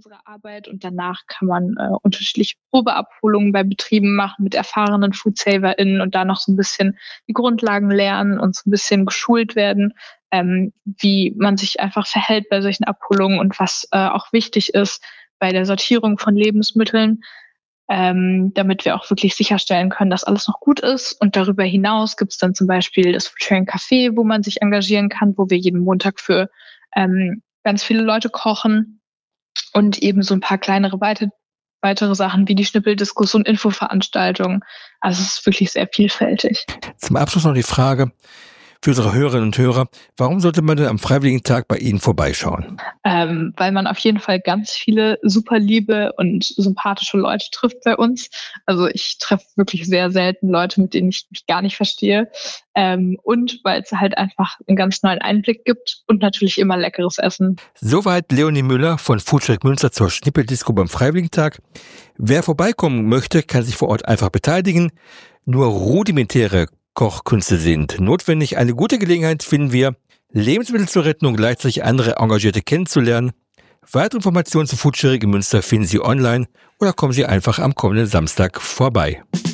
unserer Arbeit und danach kann man unterschiedliche Probeabholungen bei Betrieben machen mit erfahrenen FoodSaverInnen und da noch so ein bisschen die Grundlagen lernen und so ein bisschen geschult werden, wie man sich einfach verhält bei solchen Abholungen und was auch wichtig ist bei der Sortierung von Lebensmitteln, damit wir auch wirklich sicherstellen können, dass alles noch gut ist. Und darüber hinaus gibt es dann zum Beispiel das Foodsharing Café, wo man sich engagieren kann, wo wir jeden Montag für ganz viele Leute kochen und eben so ein paar kleinere weitere Sachen wie die Schnippeldiskus und Infoveranstaltungen. Also es ist wirklich sehr vielfältig. Zum Abschluss noch die Frage für unsere Hörerinnen und Hörer: Warum sollte man denn am Freiwilligentag bei Ihnen vorbeischauen? Weil man auf jeden Fall ganz viele super liebe und sympathische Leute trifft bei uns. Also ich treffe wirklich sehr selten Leute, mit denen ich mich gar nicht verstehe. Und weil es halt einfach einen ganz neuen Einblick gibt und natürlich immer leckeres Essen. Soweit Leonie Müller von Foodsharing Münster zur Schnippeldisco beim Freiwilligentag. Wer vorbeikommen möchte, kann sich vor Ort einfach beteiligen. Nur rudimentäre Kochkünste sind notwendig. Eine gute Gelegenheit finden wir, Lebensmittel zu retten und gleichzeitig andere Engagierte kennenzulernen. Weitere Informationen zu Foodsharing in Münster finden Sie online oder kommen Sie einfach am kommenden Samstag vorbei.